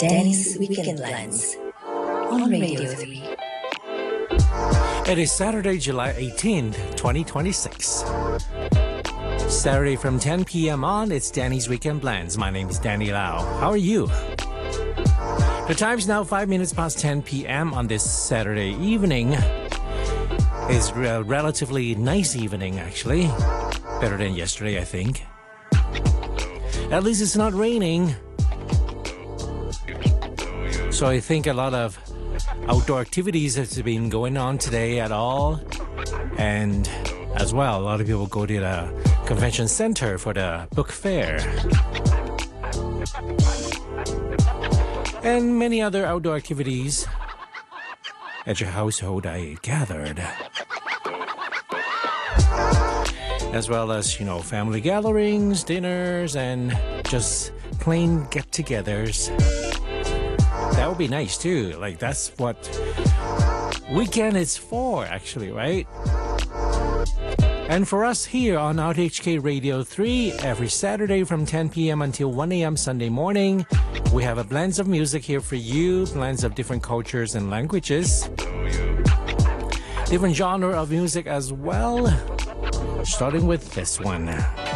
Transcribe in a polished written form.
Danny's Weekend Plans on Radio 3. It is Saturday, July 18th, 2026. Saturday from 10 p.m. on, it's Danny's Weekend Plans. My name is Danny Lau. How are you? The time's now 5 minutes past 10 p.m. on this Saturday evening. It's a relatively nice evening, actually. Better than yesterday, I think. At least it's not raining. So I think a lot of outdoor activities have been going on today at all. And as well, a lot of people go to the convention center for the book fair. And many other outdoor activities at your household, I gathered. As well as, family gatherings, dinners, and just plain get-togethers. That would be nice too. Like, that's what weekend is for, actually, right? And for us here on RTHK Radio 3, every Saturday from 10 p.m. until 1 a.m. Sunday morning, we have a blends of music here for you, blends of different cultures and languages. Different genre of music as well, starting with this one.